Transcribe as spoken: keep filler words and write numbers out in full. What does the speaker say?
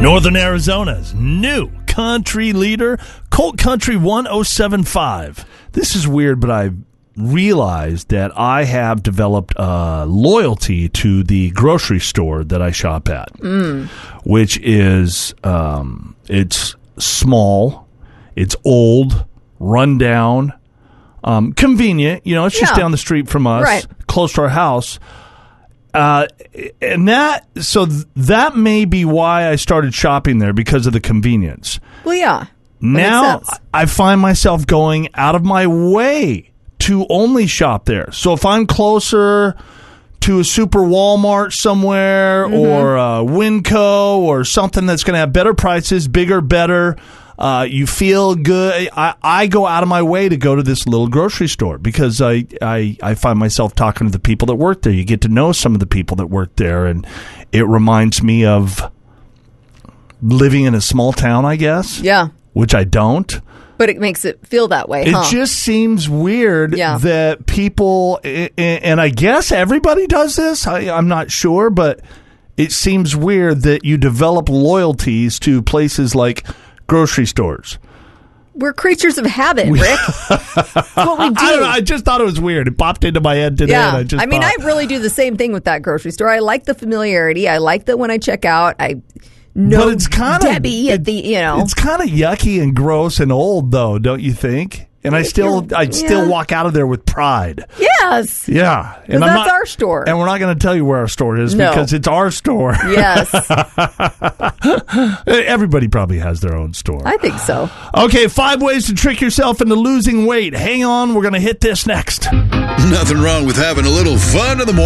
Northern Arizona's new country leader, Colt Country one oh seven point five. This is weird, but I realized that I have developed a loyalty to the grocery store that I shop at, mm. which is, um, it's small, it's old, run down, um, convenient. You know, it's just yeah. down the street from us, right. close to our house. Uh, and that, so th- that may be why I started shopping there, because of the convenience. Well, yeah. Now I find myself going out of my way to only shop there. So if I'm closer to a super Walmart somewhere, mm-hmm. or a Winco or something that's going to have better prices, bigger, better, uh, you feel good. I, I go out of my way to go to this little grocery store because I, I, I find myself talking to the people that work there. You get to know some of the people that work there, and it reminds me of living in a small town, I guess. Yeah. Which I don't. But it makes it feel that way, It huh? just seems weird yeah. that people, and I guess everybody does this, I, I'm not sure, but it seems weird that you develop loyalties to places like grocery stores. We're creatures of habit, Rick. That's what we do. I, don't know, I just thought it was weird. It popped into my head today. Yeah. And I, just I mean, thought, I really do the same thing with that grocery store. I like the familiarity. I like that when I check out, I know but it's kinda, Debbie at the, you know. It's kind of yucky and gross and old, though, don't you think? And I still, I still yeah. walk out of there with pride. Yes. Yeah. And I'm that's not, our store. And we're not going to tell you where our store is no. because it's our store. Yes. Everybody probably has their own store. I think so. Okay, five ways to trick yourself into losing weight. Hang on, we're going to hit this next. Nothing wrong with having a little fun in the morning.